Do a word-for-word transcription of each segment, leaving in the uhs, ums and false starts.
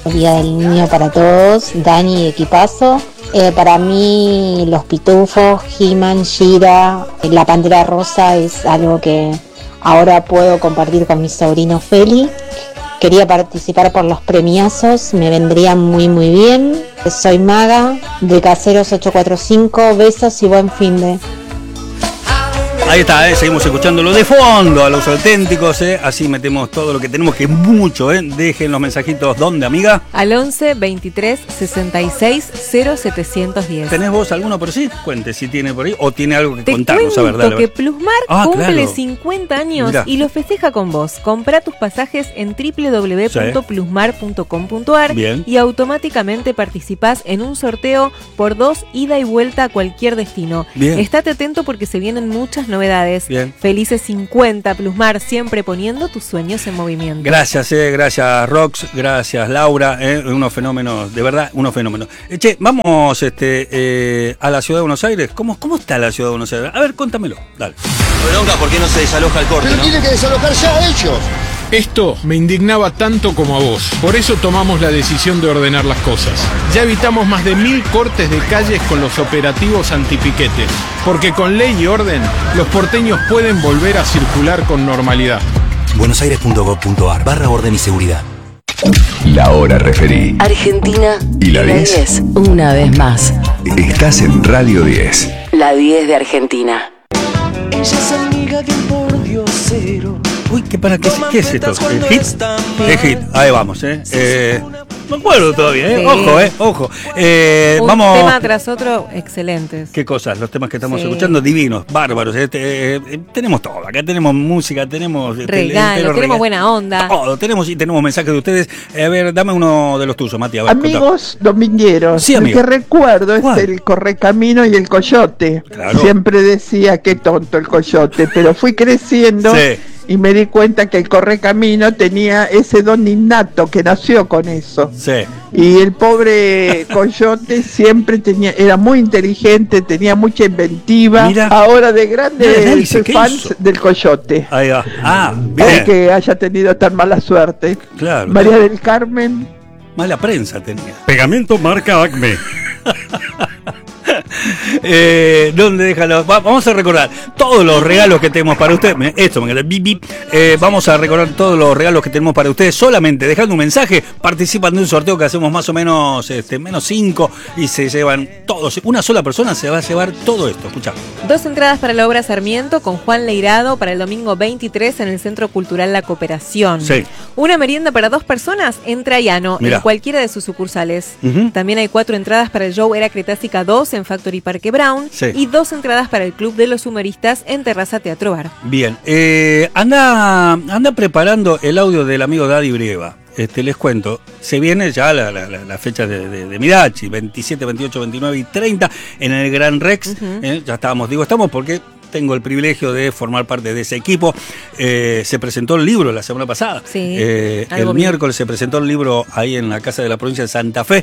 Día del Niño para todos, Dani y equipazo. Eh, para mí los pitufos, He-Man, She-Ra, la Pantera Rosa es algo que ahora puedo compartir con mi sobrino Feli. Quería participar por los premiazos, me vendría muy muy bien. Soy Maga, de Caseros ocho cuatro cinco, besos y buen fin de... Ahí está, eh, seguimos escuchándolo de fondo a los auténticos, eh, así metemos todo lo que tenemos, que es mucho, eh. Dejen los mensajitos, ¿dónde, amiga? Al once, veintitrés, sesenta y seis, cero setecientos diez. ¿Tenés vos alguno por sí? Cuente si tiene por ahí o tiene algo que Te contarnos, a ver, dale. que Plusmar ah, cumple claro. cincuenta años. Mirá. Y lo festeja con vos. Comprá tus pasajes en doble u doble u doble u punto plusmar punto com punto a r y automáticamente participás en un sorteo por dos ida y vuelta a cualquier destino. Bien. Estate atento porque se vienen muchas novedades. Bien. Felices cincuenta, Plusmar, siempre poniendo tus sueños en movimiento. Gracias, eh, gracias Rox, gracias Laura, eh, unos fenómenos, de verdad, unos fenómenos. Eh, che, vamos este, eh, a la ciudad de Buenos Aires. ¿Cómo, ¿Cómo está la ciudad de Buenos Aires? A ver, contámelo, dale. Bronca, ¿por qué no se desaloja el corte? Pero ¿no? tiene que desalojar ya ellos. Esto me indignaba tanto como a vos. Por eso tomamos la decisión de ordenar las cosas. Ya evitamos más de mil cortes de calles con los operativos antipiquete. Porque con ley y orden, los porteños pueden volver a circular con normalidad. buenosaires punto gov punto a r barra orden y seguridad. La hora referí. Argentina y la diez. Una vez más. Estás en Radio diez. La diez de Argentina. Ella es amiga de un pordiosero. Uy, ¿qué, para, qué, ¿qué es esto? ¿El hit? El hit, ahí vamos, ¿eh? eh me acuerdo todavía, ¿eh? Sí. Ojo, ¿eh? Ojo. Eh, Un vamos... tema tras otro, excelentes. ¿Qué cosas? Los temas que estamos sí. escuchando, divinos, bárbaros. Eh, eh, tenemos todo. Acá tenemos música, tenemos... Regalo, tenemos rega buena onda. Todo, tenemos y tenemos mensajes de ustedes. Eh, a ver, dame uno de los tuyos, Mati. A ver, amigos contame. Domingueros. Sí, amigo. El que recuerdo ¿Cuál? es el Correcamino y el Coyote. Claro. Siempre decía, qué tonto el Coyote, pero fui creciendo... Sí. Y me di cuenta que el Correcamino tenía ese don innato que nació con eso. Sí. Y el pobre Coyote siempre tenía, era muy inteligente, tenía mucha inventiva. Mira, ahora de grande soy fan del Coyote. Ahí va. Ah, bien. Que haya tenido tan mala suerte. Claro. María del Carmen. Mala prensa tenía. Pegamento marca Acme. Eh, ¿Dónde déjalo? Va, vamos a recordar todos los regalos que tenemos para ustedes. Esto me queda bip, bip. Eh, vamos a recordar todos los regalos que tenemos para ustedes. Solamente dejando un mensaje, participan de un sorteo que hacemos más o menos este, menos cinco y se llevan todos. Una sola persona se va a llevar todo esto. Escuchá. Dos entradas para la obra Sarmiento con Juan Leirado para el domingo veintitrés en el Centro Cultural La Cooperación. Sí. Una merienda para dos personas en Traiano, Mirá. en cualquiera de sus sucursales. Uh-huh. También hay cuatro entradas para el show Era Cretácica dos en Factory Parque Brown. Sí. Y dos entradas para el Club de los Humoristas en Terraza Teatro Bar. Bien, eh, anda, anda preparando el audio del amigo Daddy Brieva. Este, les cuento, se viene ya la, la, la, la fecha de, de, de Mirachi, veintisiete, veintiocho, veintinueve y treinta en el Gran Rex. Uh-huh. eh, ya estábamos, digo estamos porque tengo el privilegio de formar parte de ese equipo. Eh, se presentó el libro la semana pasada. Sí, eh, el miércoles se presentó el libro ahí en la Casa de la Provincia de Santa Fe.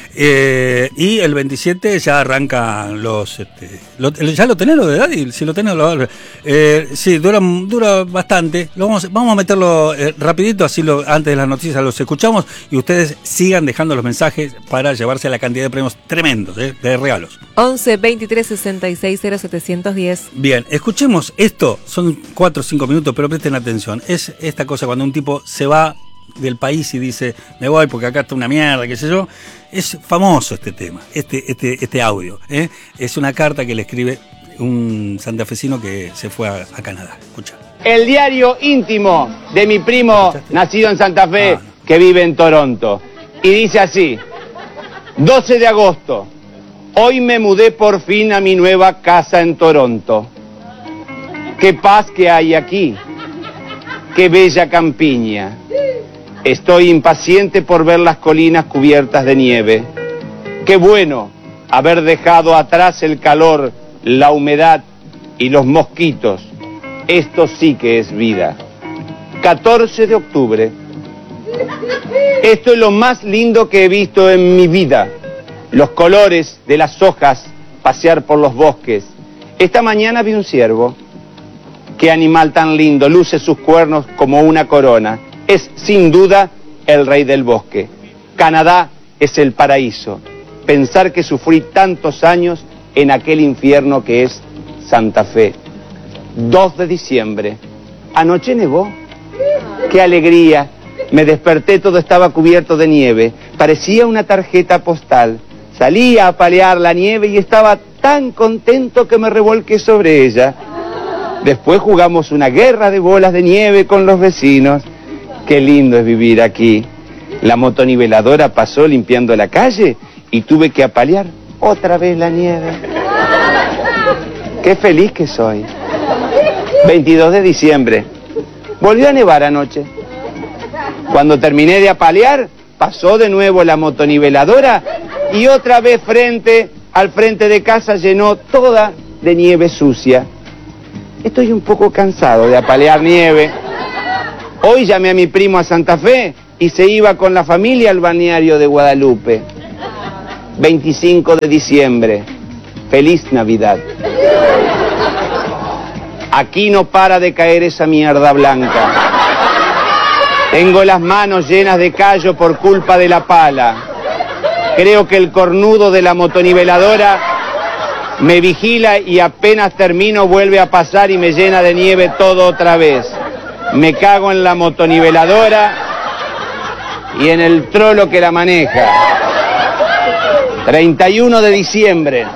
Eh, y el veintisiete ya arrancan los... Este, lo, ¿Ya lo tenés lo de Daddy? Si lo tenés, lo, eh, sí, dura, dura bastante. Lo vamos, vamos a meterlo eh, rapidito, así lo, antes de las noticias los escuchamos y ustedes sigan dejando los mensajes para llevarse la cantidad de premios tremendos, eh, de regalos. once, veintitrés, sesenta y seis, cero setecientos diez. Bien, escuchemos esto, son cuatro o cinco minutos, pero presten atención. Es esta cosa cuando un tipo se va del país y dice, me voy porque acá está una mierda, qué sé yo. Es famoso este tema, este, este, este audio. ¿eh? Es una carta que le escribe un santafesino que se fue a, a Canadá. Escucha. El diario íntimo de mi primo nacido en Santa Fe, ah, no. que vive en Toronto. Y dice así, doce de agosto, hoy me mudé por fin a mi nueva casa en Toronto. Qué paz que hay aquí, qué bella campiña. Estoy impaciente por ver las colinas cubiertas de nieve. Qué bueno haber dejado atrás el calor, la humedad y los mosquitos. Esto sí que es vida. catorce de octubre. Esto es lo más lindo que he visto en mi vida. Los colores de las hojas pasear por los bosques. Esta mañana vi un ciervo. Qué animal tan lindo, luce sus cuernos como una corona. Es sin duda el rey del bosque. Canadá es el paraíso. Pensar que sufrí tantos años en aquel infierno que es Santa Fe. dos de diciembre. Anoche nevó. ¡Qué alegría! Me desperté, todo estaba cubierto de nieve. Parecía una tarjeta postal. Salí a apalear la nieve y estaba tan contento que me revolqué sobre ella. Después jugamos una guerra de bolas de nieve con los vecinos. Qué lindo es vivir aquí. La motoniveladora pasó limpiando la calle y tuve que apalear otra vez la nieve. Qué feliz que soy. veintidós de diciembre. Volvió a nevar anoche. Cuando terminé de apalear, pasó de nuevo la motoniveladora y otra vez frente al frente de casa llenó toda de nieve sucia. Estoy un poco cansado de apalear nieve. Hoy llamé a mi primo a Santa Fe y se iba con la familia al balneario de Guadalupe. veinticinco de diciembre. Feliz Navidad. Aquí no para de caer esa mierda blanca. Tengo las manos llenas de callo por culpa de la pala. Creo que el cornudo de la motoniveladora me vigila y apenas termino vuelve a pasar y me llena de nieve todo otra vez. Me cago en la motoniveladora y en el trolo que la maneja. treinta y uno de diciembre.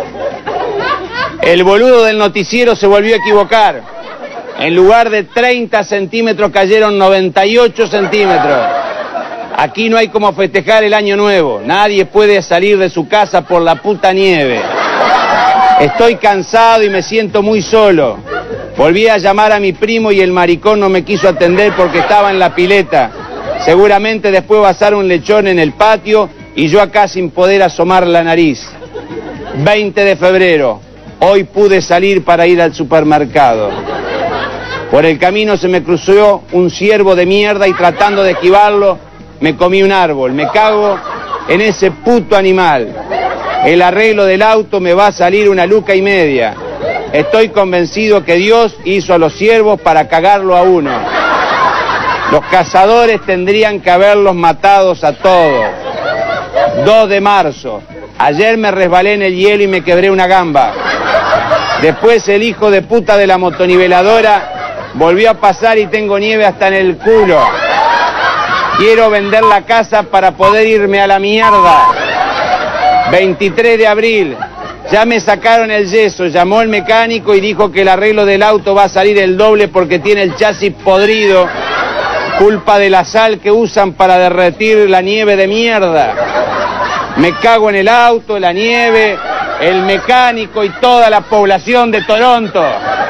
El boludo del noticiero se volvió a equivocar. En lugar de treinta centímetros cayeron noventa y ocho centímetros. Aquí no hay como festejar el año nuevo. Nadie puede salir de su casa por la puta nieve. Estoy cansado y me siento muy solo. Volví a llamar a mi primo y el maricón no me quiso atender porque estaba en la pileta. Seguramente después va a asar un lechón en el patio y yo acá sin poder asomar la nariz. veinte de febrero. Hoy pude salir para ir al supermercado. Por el camino se me cruzó un ciervo de mierda y tratando de esquivarlo me comí un árbol. Me cago en ese puto animal. El arreglo del auto me va a salir una luca y media. Estoy convencido que Dios hizo a los ciervos para cagarlo a uno. Los cazadores tendrían que haberlos matados a todos. dos de marzo. Ayer me resbalé en el hielo y me quebré una gamba. Después el hijo de puta de la motoniveladora volvió a pasar y tengo nieve hasta en el culo. Quiero vender la casa para poder irme a la mierda. veintitrés de abril. Ya me sacaron el yeso, llamó el mecánico y dijo que el arreglo del auto va a salir el doble porque tiene el chasis podrido. Culpa de la sal que usan para derretir la nieve de mierda. Me cago en el auto, la nieve, el mecánico y toda la población de Toronto.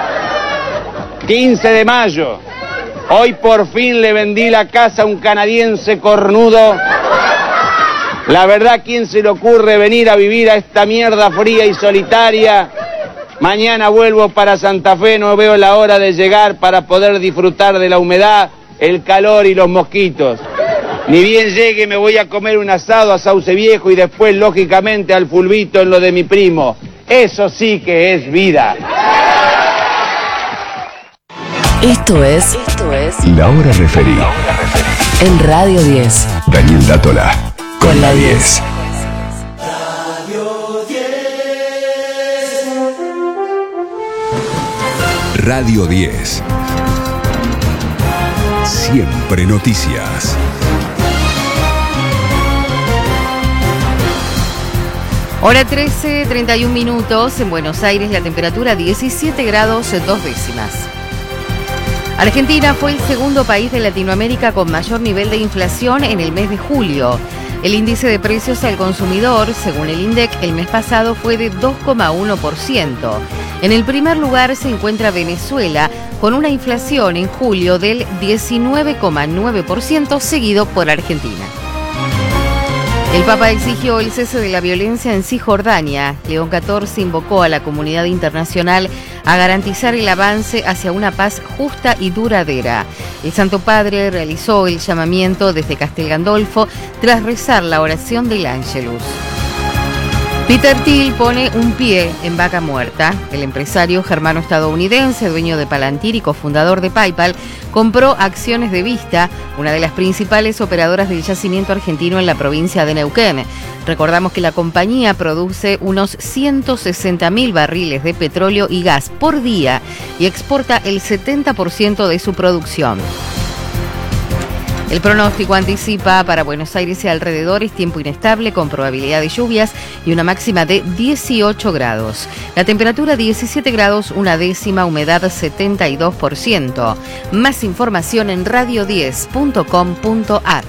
quince de mayo. Hoy por fin le vendí la casa a un canadiense cornudo. La verdad, ¿quién se le ocurre venir a vivir a esta mierda fría y solitaria? Mañana vuelvo para Santa Fe, no veo la hora de llegar para poder disfrutar de la humedad, el calor y los mosquitos. Ni bien llegue me voy a comer un asado a Sauce Viejo y después, lógicamente, al fulbito en lo de mi primo. Eso sí que es vida. Esto es... Esto es... La Hora Referí. En Radio diez. Daniel Dátola. Con la diez. Radio diez. Radio diez. Siempre noticias. Hora trece, treinta y un minutos. En Buenos Aires la temperatura diecisiete grados dos décimas. Argentina fue el segundo país de Latinoamérica con mayor nivel de inflación en el mes de julio. El índice de precios al consumidor, según el INDEC, el mes pasado fue de dos coma uno por ciento. En el primer lugar se encuentra Venezuela, con una inflación en julio del diecinueve coma nueve por ciento, seguido por Argentina. El Papa exigió el cese de la violencia en Cisjordania. León catorce invocó a la comunidad internacional a garantizar el avance hacia una paz justa y duradera. El Santo Padre realizó el llamamiento desde Castel Gandolfo tras rezar la oración del Ángelus. Peter Thiel pone un pie en Vaca Muerta. El empresario germano-estadounidense, dueño de Palantir y cofundador de PayPal, compró acciones de Vista, una de las principales operadoras del yacimiento argentino en la provincia de Neuquén. Recordamos que la compañía produce unos ciento sesenta mil barriles de petróleo y gas por día y exporta el setenta por ciento de su producción. El pronóstico anticipa para Buenos Aires y alrededores tiempo inestable con probabilidad de lluvias y una máxima de dieciocho grados. La temperatura diecisiete grados, una décima, humedad setenta y dos por ciento. Más información en radio diez punto com punto ar.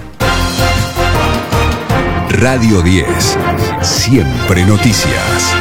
Radio diez. Siempre noticias.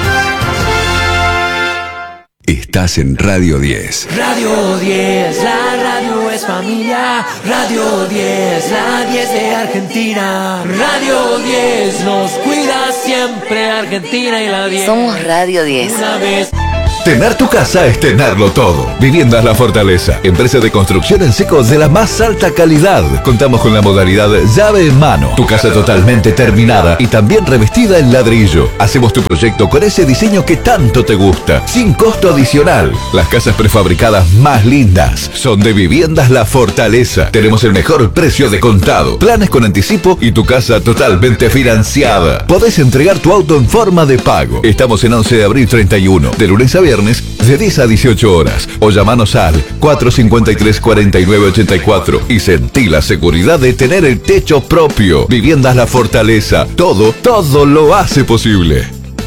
Estás en Radio diez. Radio diez, la radio es familia. Radio diez, la diez de Argentina. Radio diez, nos cuida siempre Argentina y la diez. Somos Radio diez. Una vez. Tener tu casa es tenerlo todo. Viviendas La Fortaleza, empresa de construcción en seco de la más alta calidad. Contamos con la modalidad llave en mano. Tu casa totalmente terminada y también revestida en ladrillo. Hacemos tu proyecto con ese diseño que tanto te gusta, sin costo adicional. Las casas prefabricadas más lindas son de Viviendas La Fortaleza. Tenemos el mejor precio de contado, planes con anticipo y tu casa totalmente financiada. Podés entregar tu auto en forma de pago. Estamos en once de abril treinta y uno, de lunes a viernes, de diez a dieciocho horas, o llamanos al cuatro cinco tres, cuatro nueve ocho cuatro y sentí la seguridad de tener el techo propio. Viviendas La Fortaleza, todo, todo lo hace posible.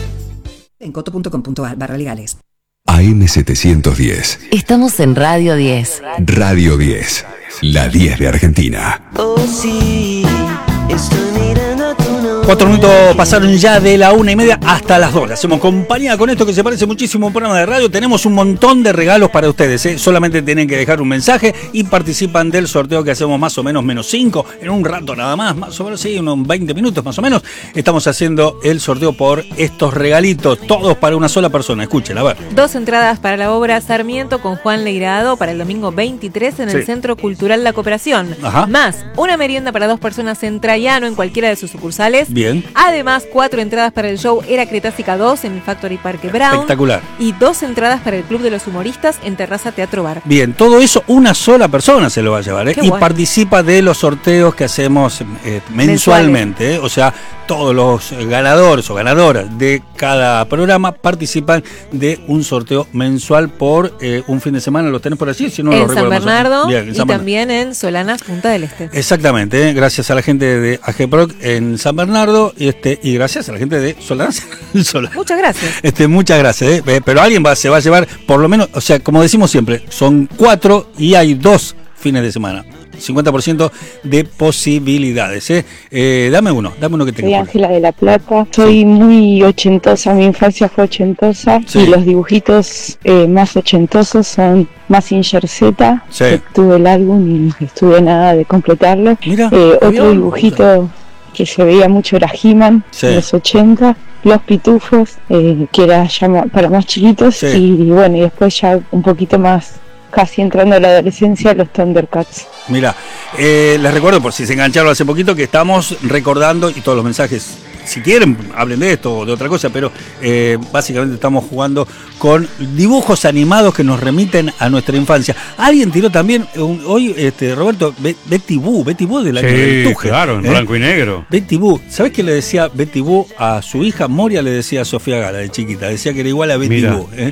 En coto punto com punto ar barra legales. A M setecientos diez. Estamos en Radio diez. Radio diez, la diez de Argentina. Oh sí, estoy mirando a tu nombre. Cuatro minutos pasaron ya de la una y media hasta las dos. Hacemos compañía con esto que se parece muchísimo a un programa de radio. Tenemos un montón de regalos para ustedes, ¿eh? Solamente tienen que dejar un mensaje y participan del sorteo que hacemos más o menos menos cinco. En un rato nada más, más o menos, sí, unos veinte minutos más o menos. Estamos haciendo el sorteo por estos regalitos, todos para una sola persona. Escuchen, a ver. Dos entradas para la obra Sarmiento con Juan Leirado para el domingo veintitrés en el Sí. Centro Cultural La Cooperación. Ajá. Más una merienda para dos personas en Traiano en cualquiera de sus sucursales. Bien. Además, cuatro entradas para el show Era Cretácica dos en el Factory Parque Brown. Espectacular. Y dos entradas para el Club de los Humoristas en Terraza Teatro Bar. Bien, todo eso una sola persona se lo va a llevar, ¿eh? Qué Y bueno. participa de los sorteos que hacemos eh, mensualmente, ¿eh? O sea, todos los ganadores o ganadoras de cada programa participan de un sorteo mensual por eh, un fin de semana. ¿Lo tenés por allí? Si no lo en San recuerdo más o menos. Bernardo Bien, en y San Bernardo. también en Solanas, Punta del Este. Exactamente, ¿eh? Gracias a la gente de A G Proc en San Bernardo y, este, y gracias a la gente de Solanas. Solanas. Muchas gracias. Este, muchas gracias, ¿eh? Eh, pero alguien va, se va a llevar por lo menos, o sea, como decimos siempre, son cuatro y hay dos fines de semana. cincuenta por ciento de posibilidades, ¿eh? Eh, dame uno, dame uno que tenga. Soy Ángela de la Plata, soy muy ochentosa, mi infancia fue ochentosa Sí. y los dibujitos eh, más ochentosos son Mazinger Z, Sí. que tuve el álbum y no estuve nada de completarlo. Mira, Eh, había otro un- dibujito que se veía mucho era He-Man, Sí. en los ochenta, Los Pitufos, eh, que era ya ma- para más chiquitos, Sí. y bueno, y después ya un poquito más, casi entrando a la adolescencia, los Thundercats. Mira, eh, les recuerdo, por si se engancharon hace poquito, que estamos recordando, y todos los mensajes, si quieren, hablen de esto o de otra cosa, pero eh, básicamente estamos jugando con dibujos animados que nos remiten a nuestra infancia. Alguien tiró también, un- hoy, este Roberto, Be- Betty Boo, Betty Boo del año Sí, del Tuje. claro, en ¿eh? blanco y negro. Betty Boo, ¿sabés qué le decía Betty Boo a su hija? Moria le decía a Sofía Gala de chiquita, decía que era igual a Betty Mira. Boo. ¿eh?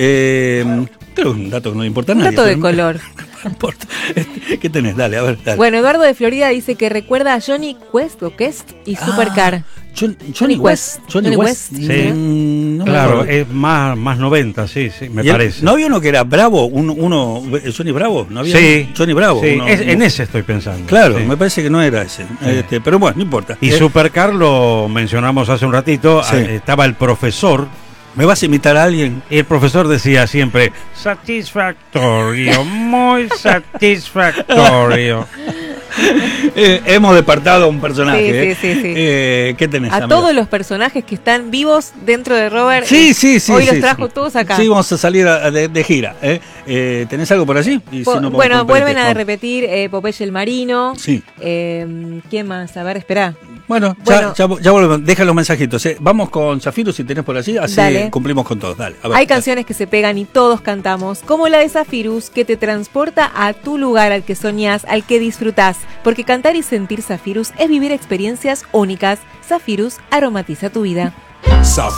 Eh, creo que es un dato que no le importa a Un nadie. dato de pero- color. No importa. ¿Qué tenés? Dale, a ver, dale. Bueno, Eduardo de Florida dice que recuerda a Johnny Quest o Quest y Supercar. John- Johnny West. Johnny, Johnny West. West. Sí. Mm, no me Claro, acuerdo. es más, más noventa, sí, sí, me ¿Y él- parece. ¿No había uno que era Bravo? Uno, uno Johnny Bravo. ¿No había Sí. uno? Johnny Bravo. Sí, uno- es- en uno- ese estoy pensando. Claro, Sí. me parece que no era ese. Este, pero bueno, no importa. Y Eh, Supercar lo mencionamos hace un ratito, Sí. eh, estaba el profesor. ¿Me vas a imitar a alguien? Y el profesor decía siempre, satisfactorio, muy satisfactorio. Eh, hemos despertado a un personaje. Sí, sí, eh. sí, sí. Eh, ¿Qué tenés, A amiga? todos los personajes que están vivos dentro de Robert. Sí, sí, sí. Hoy sí, los trajo sí. todos acá. Sí, vamos a salir a- de, de gira. ¿eh? Eh, ¿Tenés algo por allí? Y si Po- no, vamos bueno, con vuelven Pérez, a vamos. repetir eh, Popeye el Marino. Sí. Eh, ¿Quién más? A ver, espera. Bueno, Bueno. ya, ya, ya volvemos. Deja los mensajitos. ¿eh? Vamos con Zafiro, si tenés por allí, así Dale. cumplimos con todos. Dale. A ver, Hay dale. canciones que se pegan y todos cantamos, como la de Zafirus, que te transporta a tu lugar al que soñás, al que disfrutás. Porque cantar y sentir Zafirus es vivir experiencias únicas. Zafirus aromatiza tu vida. Zafirus.